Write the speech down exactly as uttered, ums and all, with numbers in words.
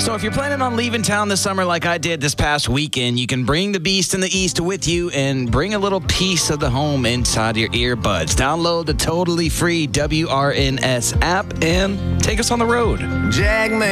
So if you're planning on leaving town this summer like I did this past weekend, you can bring the beast in the east with you and bring a little piece of the home inside your earbuds. Download the totally free W R N S app and take us on the road. Jackman.